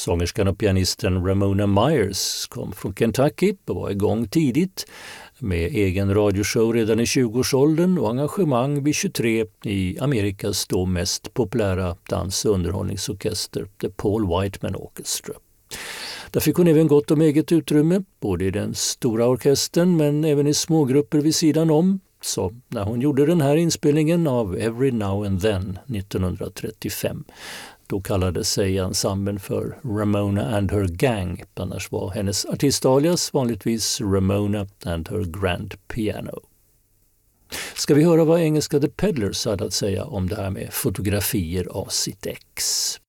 Sångerskan och pianisten Ramona Myers kom från Kentucky och var igång tidigt med egen radioshow redan i 20-årsåldern och engagemang vid 23 i Amerikas då mest populära dans- och underhållningsorkester, The Paul Whiteman Orchestra. Där fick hon även gott om eget utrymme, både i den stora orkestern men även i smågrupper vid sidan om. Så när hon gjorde den här inspelningen av Every Now and Then 1935, då kallade sig ensemblen för Ramona and Her Gang. Annars var hennes artistalias vanligtvis Ramona and Her Grand Piano. Ska vi höra vad engelska The Peddlers hade att säga om det här med fotografier av sitt ex?